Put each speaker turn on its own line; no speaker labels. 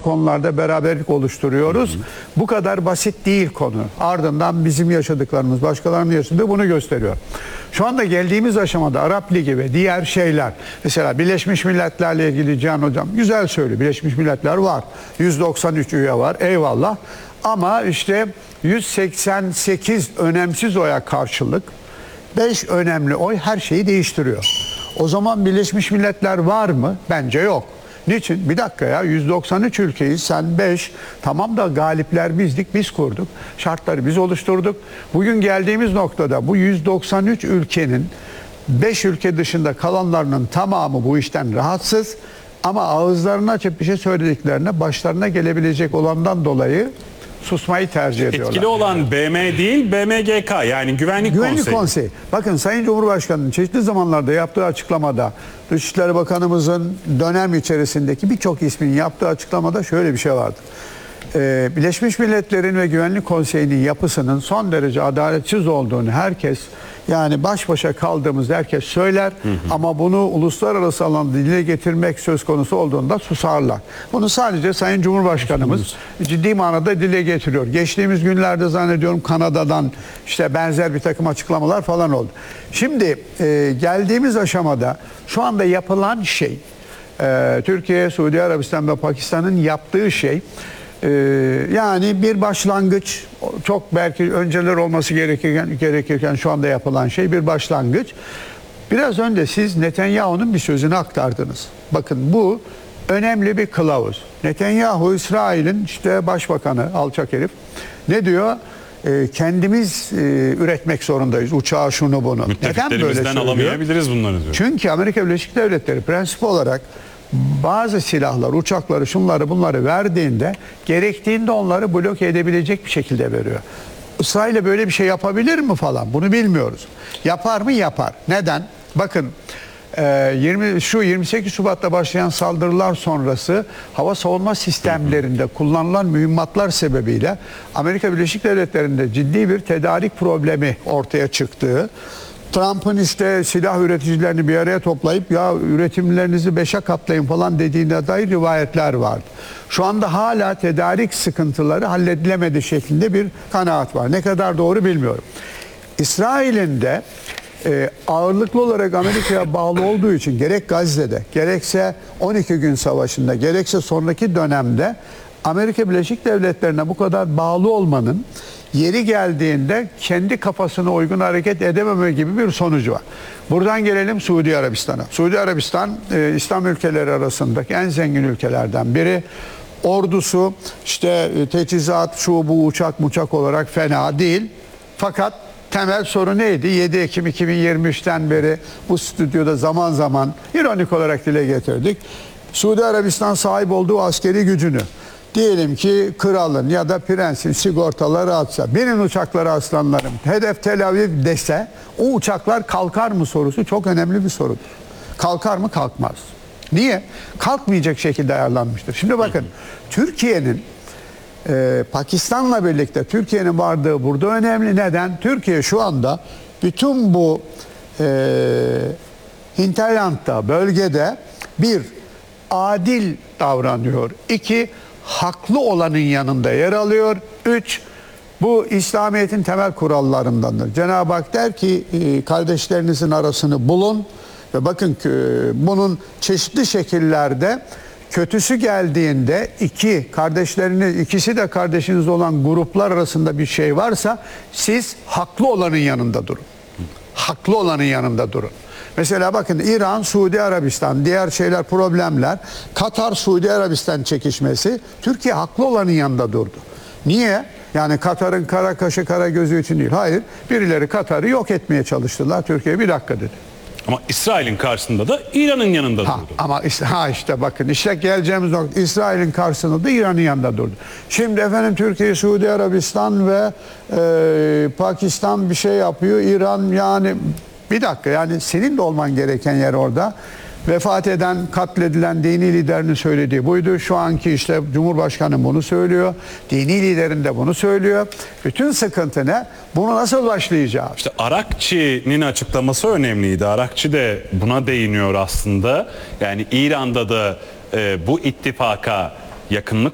konularda beraberlik oluşturuyoruz. Bu kadar basit değil konu. Ardından bizim yaşadıklarımız, başkalarının yaşadığı bunu gösteriyor. Şu anda geldiğimiz aşamada Arap Ligi ve diğer şeyler, mesela Birleşmiş Milletler'le ilgili Cihan Hocam güzel söylüyor. Birleşmiş Milletler var. 193 üye var. Eyvallah. Ama işte 188 önemsiz oya karşılık 5 önemli oy her şeyi değiştiriyor. O zaman Birleşmiş Milletler var mı? Bence yok. Niçin? Bir dakika ya, 193 ülkeyi sen 5, tamam da galipler bizdik, biz kurduk. Şartları biz oluşturduk. Bugün geldiğimiz noktada bu 193 ülkenin 5 ülke dışında kalanlarının tamamı bu işten rahatsız. Ama ağızlarını açıp bir şey söylediklerine başlarına gelebilecek olandan dolayı susmayı tercih ediyorlar.
Etkili olan BM değil, BMGK, yani Güvenlik Konseyi.
Bakın Sayın Cumhurbaşkanı'nın çeşitli zamanlarda yaptığı açıklamada, Dışişleri Bakanımızın dönem içerisindeki birçok ismin yaptığı açıklamada şöyle bir şey vardı. Birleşmiş Milletler'in ve Güvenlik Konseyi'nin yapısının son derece adaletsiz olduğunu herkes, yani baş başa kaldığımızda herkes söyler, ama bunu uluslararası alanda dile getirmek söz konusu olduğunda susarlar. Bunu sadece Sayın Cumhurbaşkanımız ciddi manada dile getiriyor. Geçtiğimiz günlerde zannediyorum Kanada'dan işte benzer bir takım açıklamalar falan oldu. Şimdi geldiğimiz aşamada şu anda yapılan şey, Türkiye, Suudi Arabistan ve Pakistan'ın yaptığı şey, yani bir başlangıç, çok belki önceler olması gerekirken şu anda yapılan şey bir başlangıç. Biraz önce siz Netanyahu'nun bir sözünü aktardınız. Bakın bu önemli bir kılavuz. Netanyahu, İsrail'in işte başbakanı, alçak herif, ne diyor? Kendimiz üretmek zorundayız. Uçağı, şunu bunu. Neden böyle söylüyor?
Alamayabiliriz bunları diyor.
Çünkü Amerika Birleşik Devletleri prensip olarak bazı silahlar, uçakları, şunları bunları verdiğinde gerektiğinde onları bloke edebilecek bir şekilde veriyor. İsrail'e böyle bir şey yapabilir mi falan? Bunu bilmiyoruz. Yapar mı? Yapar. Neden? Bakın 28 Şubat'ta başlayan saldırılar sonrası hava savunma sistemlerinde kullanılan mühimmatlar sebebiyle Amerika Birleşik Devletleri'nde ciddi bir tedarik problemi ortaya çıktığı, Trump'ın işte silah üreticilerini bir araya toplayıp ya üretimlerinizi 5'e katlayın falan dediğine dair rivayetler vardı. Şu anda hala tedarik sıkıntıları halledilemedi şeklinde bir kanaat var. Ne kadar doğru bilmiyorum. İsrail'in de ağırlıklı olarak Amerika'ya bağlı olduğu için gerek Gazze'de, gerekse 12 gün savaşında, gerekse sonraki dönemde Amerika Birleşik Devletleri'ne bu kadar bağlı olmanın yeri geldiğinde kendi kafasına uygun hareket edememe gibi bir sonucu var. Buradan gelelim Suudi Arabistan'a. Suudi Arabistan İslam ülkeleri arasındaki en zengin ülkelerden biri. Ordusu işte teçhizat, şu bu, uçak olarak fena değil. Fakat temel soru neydi? 7 Ekim 2023'ten beri bu stüdyoda zaman zaman ironik olarak dile getirdik. Suudi Arabistan sahip olduğu askeri gücünü, diyelim ki kralın ya da prensin sigortaları atsa, binin uçakları aslanlarım, hedef Tel Aviv dese, o uçaklar kalkar mı sorusu çok önemli bir sorudur. Kalkar mı? Kalkmaz. Niye? Kalkmayacak şekilde ayarlanmıştır. Şimdi bakın, Türkiye'nin Pakistan'la birlikte Türkiye'nin varlığı burada önemli. Neden? Türkiye şu anda bütün bu hinterland'da, bölgede bir, adil davranıyor. 2, haklı olanın yanında yer alıyor. 3, bu İslamiyet'in temel kurallarındandır. Cenab-ı Hak der ki kardeşlerinizin arasını bulun ve bakın bunun çeşitli şekillerde kötüsü geldiğinde ikisi de kardeşiniz olan gruplar arasında bir şey varsa siz haklı olanın yanında durun. Haklı olanın yanında durun. Mesela bakın İran, Suudi Arabistan, diğer şeyler, problemler, Katar, Suudi Arabistan çekişmesi, Türkiye haklı olanın yanında durdu. Niye? Yani Katar'ın kara kaşı kara gözü için değil. Hayır, birileri Katar'ı yok etmeye çalıştılar. Türkiye bir dakika dedi.
Ama İsrail'in karşısında da İran'ın yanında durdu.
Ama işte bakın, işte geleceğimiz nokta, İsrail'in karşısında da İran'ın yanında durdu. Şimdi efendim Türkiye, Suudi Arabistan ve Pakistan bir şey yapıyor. İran, yani bir dakika, yani senin de olman gereken yer orada. Vefat eden, katledilen dini liderinin söylediği buydu. Şu anki işte Cumhurbaşkanı bunu söylüyor. Dini liderin de bunu söylüyor. Bütün sıkıntı ne? Bunu nasıl başlayacağız?
İşte Arakçı'nın açıklaması önemliydi. Arakçı de buna değiniyor aslında. Yani İran'da da bu ittifaka yakınlık